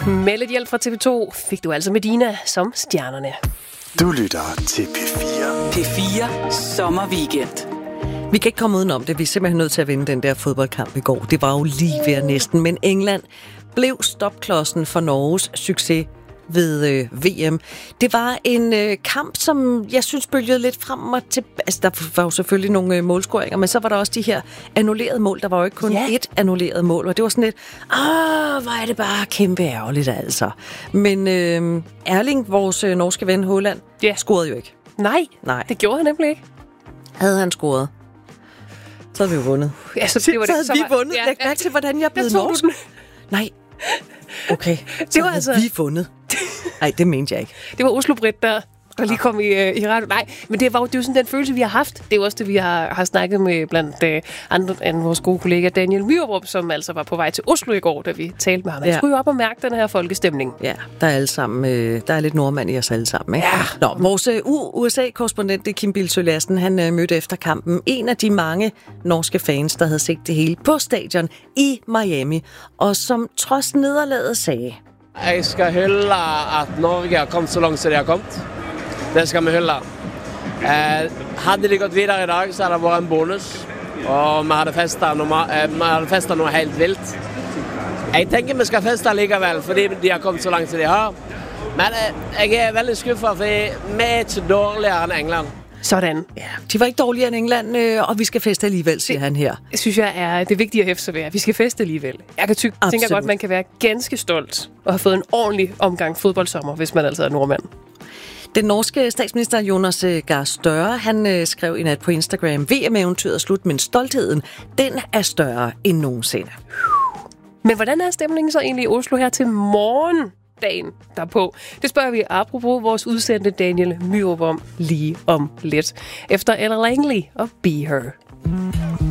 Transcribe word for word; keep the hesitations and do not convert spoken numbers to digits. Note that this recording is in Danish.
Med lidt hjælp fra T V to fik du altså Medina som stjernerne. Du lytter til P fire. P fire Sommerweekend. Vi kan ikke komme udenom det. Vi er simpelthen nødt til at vinde den der fodboldkamp i går. Det var jo lige ved næsten. Men England blev stopklodsen for Norges succes ved øh, V M. Det var en øh, kamp, som jeg synes bølgede lidt frem og tilbage. Altså, der var jo selvfølgelig nogle øh, målscoringer, men så var der også de her annullerede mål. Der var jo ikke kun ja. ét annulleret mål, og det var sådan lidt, åh, hvor er det bare kæmpe ærgerligt, altså. Men øh, Erling, vores øh, norske ven Haaland, ja. scorede jo ikke. Nej, Nej, det gjorde han nemlig ikke. Havde han scoret, så havde vi jo vundet. Ja, så, det var så det, havde vi var, vundet. ja, Læg mærke til, hvordan jeg er blevet norsk. Nej. Okay, så det var havde altså... vi vundet. Nej, det mente jeg ikke. Det var Oslo-Britt, der, der lige kom i, uh, i radio. Nej, men det var jo det er jo sådan den følelse, vi har haft. Det er jo også det, vi har, har snakket med blandt uh, andre end vores gode kollega Daniel Myrup, som altså var på vej til Oslo i går, da vi talte med ham. Han ja. skulle jo op og mærke den her folkestemning. Ja, der er alle sammen, øh, der er lidt nordmand i os alle sammen, ikke? Ja. Nå, vores øh, U S A-korrespondent Kim Bildsøe Lassen, han øh, mødte efter kampen en af de mange norske fans, der havde set det hele på stadion i Miami, og som trods nederlaget sagde: Jeg skal hylde, at Norge har kommet så langt, som de har kommet. Det skal vi hylde. Eh, hadde de gått videre i dag, så hadde det vært en bonus. Og vi hadde festet noe, eh, vi hadde festet noe helt vildt. Jeg tenker vi skal feste likevel, fordi de har kommet så langt, som de har. Men eh, jeg er veldig skuffet, fordi vi er ikke dårligere end England. Sådan. Ja, de var ikke dårligere end England, øh, og vi skal feste alligevel, siger det, han her. Det synes jeg er det vigtige at hæfte sig ved. Vi skal feste alligevel. Jeg kan ty- tænker godt, man kan være ganske stolt og have fået en ordentlig omgang fodboldsommer, hvis man altså er nordmand. Den norske statsminister Jonas Gahr Støre, han øh, skrev i nat på Instagram: V M-eventyret er slut, men stoltheden, den er større end nogensinde. Men hvordan er stemningen så egentlig i Oslo her til morgen? Dagen derpå. Det spørger vi apropos vores udsendte Daniel Myrup om lige om lidt. Efter Ella Langley og Be Her.